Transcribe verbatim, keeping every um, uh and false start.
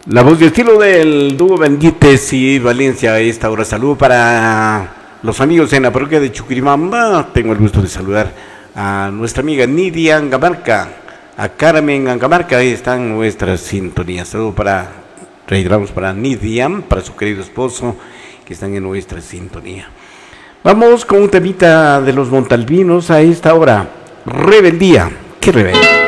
La voz de estilo del dúo Bendites y Valencia a esta hora. Saludo para los amigos en la parroquia de Chuquiribamba. Tengo el gusto de saludar a nuestra amiga Nidia Angamarca, a Carmen Angamarca. Ahí están nuestras sintonías. Saludo para, reiteramos, para Nidia, para su querido esposo, que están en nuestra sintonía. Vamos con un temita de los Montalbinos a esta hora. Rebeldía. ¿Qué rebeldía?